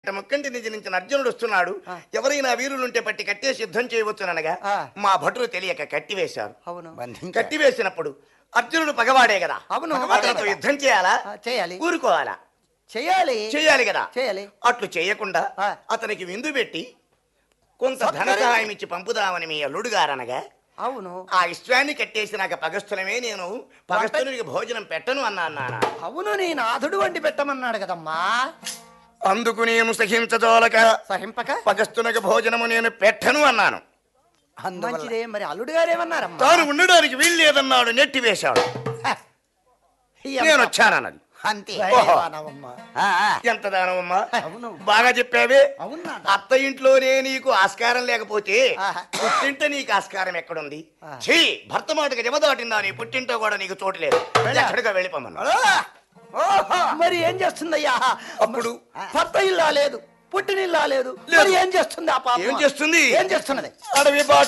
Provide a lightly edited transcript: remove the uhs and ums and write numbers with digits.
ముక్కంటి నిజనించిన అర్జునుడు వస్తున్నాడు, ఎవరైనా వీరులుంటే పట్టి కట్టేసి యుద్ధం చేయవచ్చుననగా మా భటులు తెలియక కట్టివేశారు. కట్టివేసినప్పుడు అర్జునుడు పగవాడే కదా, అతనితో యుద్ధం చేయాలా చేయాలి, ఊరుకోవాలా? చేయాలి కదా. అట్లు చేయకుండా అతనికి విందు పెట్టి కొంత ధన సహాయం ఇచ్చి పంపుదామని మీ అల్లుడు గారనగా, అవును, ఆ విశ్వాన్ని కట్టేసి నాకు పగస్థలమే, నేను పగస్థునికి భోజనం పెట్టను అన్నా. అవును, నీ నాథుడు వండి పెట్టమన్నాడు కదమ్మా. అందుకు నేను సహింపక పగస్థునకు భోజనము నేను పెట్టను అన్నాను. మంచిదే, మరి అల్లుడు గారు ఏమన్నారమ్మా? తాను ఉండడానికి వీలు లేదన్నాడు, నెట్టివేశాడు. నేను వచ్చానన్నది. అంతే. ఎంత దానవమ్మా, బాగా చెప్పావే. అత్త ఇంట్లోనే నీకు ఆస్కారం లేకపోతే పుట్టింట నీకు ఆస్కారం ఎక్కడుంది? ఛీ, భర్త మాటకి జమదాటిందా, నీ పుట్టింటో కూడా నీకు చోటు లేదు, ఎక్కడిగా వెళ్ళిపోమన్నా. మరి ఏం చేస్తుందయ్యా? అప్పుడు భర్త ఇల్లా లేదు, పుట్టినిల్లా లేదు, ఏం చేస్తుంది? ఆ పాప ఏం చేస్తున్నది? అడవి బాట